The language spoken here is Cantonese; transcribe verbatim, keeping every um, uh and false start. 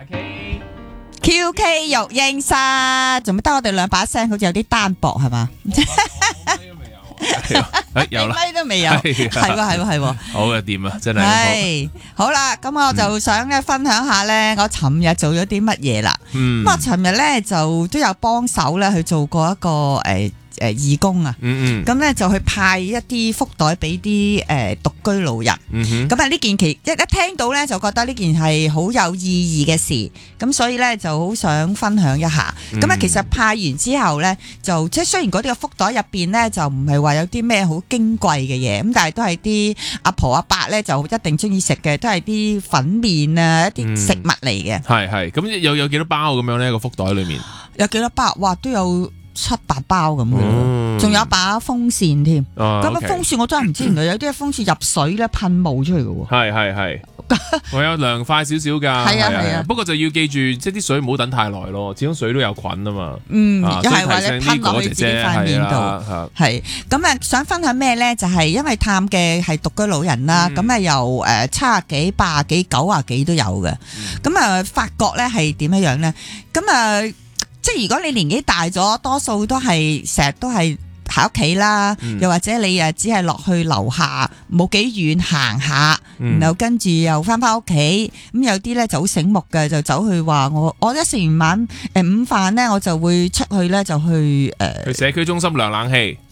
Q K 育嬰室，做乜得我哋兩把聲，好似有啲單薄係嘛？ 誒有啦， 咪都未有，係喎係喎係喎， 好嘅掂啊，真係係好啦，咁我就想咧分享下咧，我尋日做咗啲乜嘢啦。咁我尋日咧就都有幫手咧去做過一個誒。誒義工啊，咁咧就去派一啲福袋俾啲誒獨居老人，咁啊呢件其一一聽到咧就覺得呢件係好有意義嘅事，咁所以咧就好想分享一下。咁啊、嗯、其實派完之後咧，就即係雖然嗰啲個福袋入邊咧就唔係話有啲咩好矜貴嘅嘢，咁但係都係啲阿婆阿伯咧就一定中意食嘅，都係啲粉麵啊一啲食物嚟嘅。 係係咁有有幾多包咁樣咧？個福袋裏面有幾多包？哇，都有七八包咁嘅，仲、嗯、有一把風扇添。咁啊、哦 okay、風扇我真係唔知，原來有啲風扇入水咧噴霧出嚟嘅喎。係係係， 我有涼快少少噶。係啊係啊，不過就要記住，即係啲水唔好等太耐咯，始終水都有菌啊嘛。嗯，又係或者噴落去自己塊面度。係咁啊，想分享咩咧？就係、是、因為探嘅係獨居老人啦，咁啊、嗯、由誒七啊幾、八啊幾、九啊幾都有嘅。咁啊、嗯，發覺咧係點樣樣咧？咁啊。即係如果你年紀大咗，多數都係成日都係喺屋企啦，嗯、又或者你誒只係落去樓下冇幾遠行下，嗯、然後跟住又翻翻屋企。咁有啲咧就好醒目嘅，就走去話我我一食完晚誒午飯咧，我就會出去咧就去誒、呃、去社區中心涼冷氣。